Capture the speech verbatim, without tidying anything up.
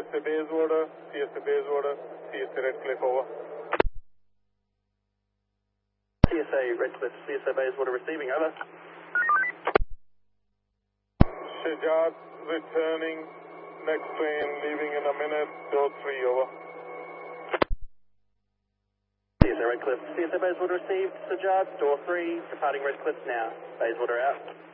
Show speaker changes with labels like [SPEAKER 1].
[SPEAKER 1] A Bayswater, C S A Bayswater, C S A Redcliffe, over.
[SPEAKER 2] C S A Redcliffe, C S A Bayswater receiving, over.
[SPEAKER 1] Shajat returning, next train leaving in a minute, door three, over.
[SPEAKER 2] C S A Redcliffe, C S A Bayswater received, Shajat, door three, departing Redcliffe now, Bayswater out.